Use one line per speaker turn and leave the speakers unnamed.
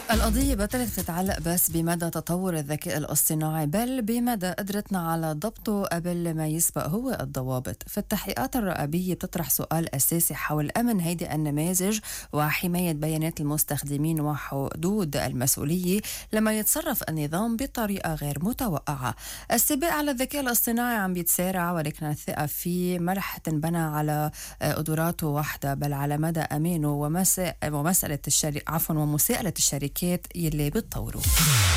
القضية بطلت تتعلق بس بمدى تطور الذكاء الاصطناعي، بل بمدى قدرتنا على ضبطه قبل ما يسبق هو الضوابط. فالتحقيقات الرقابية بتطرح سؤال أساسي حول أمن هيدي النماذج وحماية بيانات المستخدمين وحدود المسؤولية لما يتصرف النظام بطريقة غير متوقعة. السباق على الذكاء الاصطناعي عم بيتسارع، ولكن الثقة فيه ما رح تنبنى على قدراته وحدها، بل على مدى أمانه ومسألة ومسألة ومساسلة الشركات يلي بتطوروا.